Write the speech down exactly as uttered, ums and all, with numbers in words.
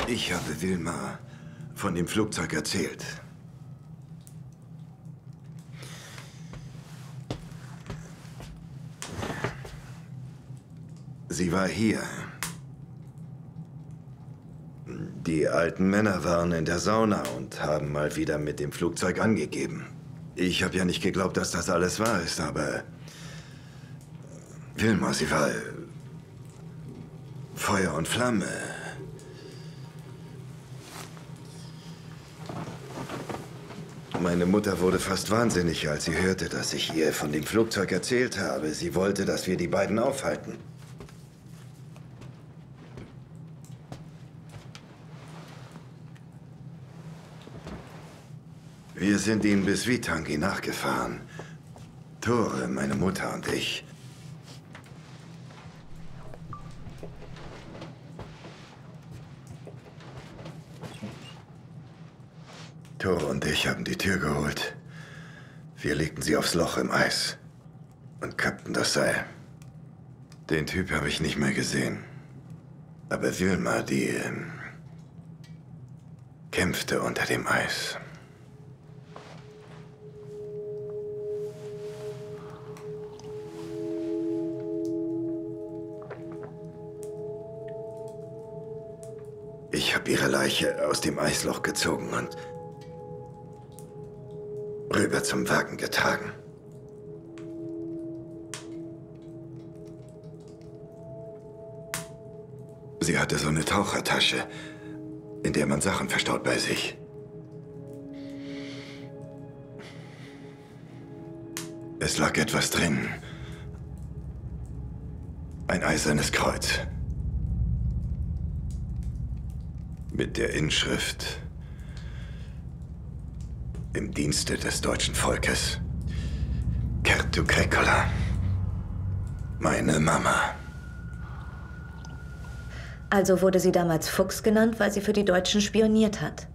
Ich habe Wilma von dem Flugzeug erzählt. Sie war hier. Die alten Männer waren in der Sauna und haben mal wieder mit dem Flugzeug angegeben. Ich habe ja nicht geglaubt, dass das alles wahr ist, aber Wilma, sie war Feuer und Flamme. Meine Mutter wurde fast wahnsinnig, als sie hörte, dass ich ihr von dem Flugzeug erzählt habe. Sie wollte, dass wir die beiden aufhalten. Wir sind ihnen bis Vitangi nachgefahren. Tore, meine Mutter und ich. Tore und ich haben die Tür geholt. Wir legten sie aufs Loch im Eis und kappten das Seil. Den Typ habe ich nicht mehr gesehen. Aber Wilma, die ähm, kämpfte unter dem Eis. Ich habe ihre Leiche aus dem Eisloch gezogen und rüber zum Wagen getragen. Sie hatte so eine Tauchertasche, in der man Sachen verstaut bei sich. Es lag etwas drin. Ein eisernes Kreuz. Mit der Inschrift: Im Dienste des deutschen Volkes. Kertu Krekkola. Meine Mama. Also wurde sie damals Fuchs genannt, weil sie für die Deutschen spioniert hat.